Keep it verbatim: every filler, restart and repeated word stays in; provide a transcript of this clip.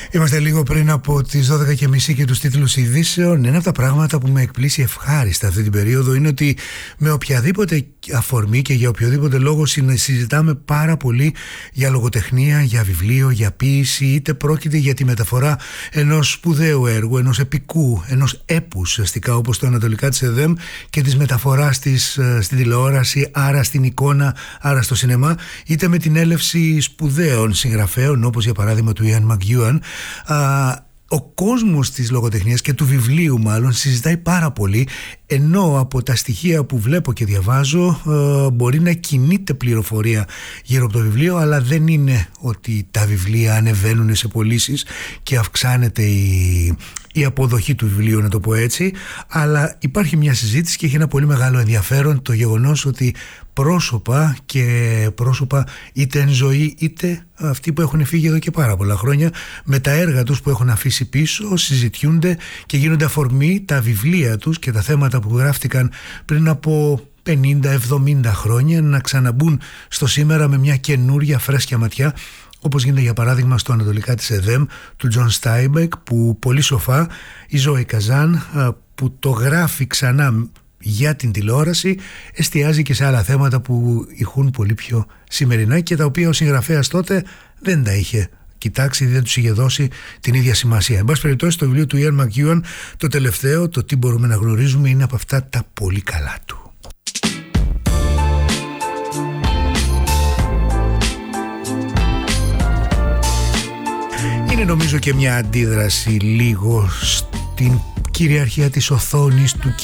Είμαστε λίγο πριν από τις δώδεκα και μισή και τους τίτλους ειδήσεων. Ένα από τα πράγματα που με εκπλήσει ευχάριστα αυτή την περίοδο είναι ότι με οποιαδήποτε αφορμή και για οποιοδήποτε λόγο συζητάμε πάρα πολύ για λογοτεχνία, για βιβλίο, για ποίηση, είτε πρόκειται για τη μεταφορά ενός σπουδαίου έργου, ενός επικού, ενός έπους ουσιαστικά όπως το Ανατολικά της ΕΔΕΜ και της μεταφοράς της στην τηλεόραση, άρα στην εικόνα, άρα στο σινεμά, είτε με την έλευση σπουδαίων συγγραφέων όπως για παράδειγμα του Ιαν Μακιούαν. Ο κόσμος της λογοτεχνίας και του βιβλίου μάλλον συζητάει πάρα πολύ, ενώ από τα στοιχεία που βλέπω και διαβάζω μπορεί να κινείται πληροφορία γύρω από το βιβλίο, αλλά δεν είναι ότι τα βιβλία ανεβαίνουν σε πωλήσεις και αυξάνεται η, η αποδοχή του βιβλίου, να το πω έτσι, αλλά υπάρχει μια συζήτηση και έχει ένα πολύ μεγάλο ενδιαφέρον το γεγονός ότι πρόσωπα και πρόσωπα είτε εν ζωή είτε αυτοί που έχουν φύγει εδώ και πάρα πολλά χρόνια, με τα έργα τους που έχουν αφήσει πίσω συζητιούνται και γίνονται αφορμή τα βιβλία τους και τα θέματα που γράφτηκαν πριν από πενήντα εβδομήντα χρόνια να ξαναμπούν στο σήμερα με μια καινούρια φρέσκια ματιά, όπως γίνεται για παράδειγμα στο Ανατολικά της ΕΔΕΜ του Τζον Στάιμπεκ, που πολύ σοφά η Ζόη Καζάν που το γράφει ξανά για την τηλεόραση εστιάζει και σε άλλα θέματα που ηχούν πολύ πιο σημερινά και τα οποία ο συγγραφέας τότε δεν τα είχε κοιτάξει, δεν τους είχε δώσει την ίδια σημασία. Εν πάση περιπτώσει, το βιβλίο του Ιαν Μακιούαν, το τελευταίο, το τι μπορούμε να γνωρίζουμε, είναι από αυτά τα πολύ καλά του. Είναι νομίζω και μια αντίδραση λίγο στην κυριαρχία της οθόνης, του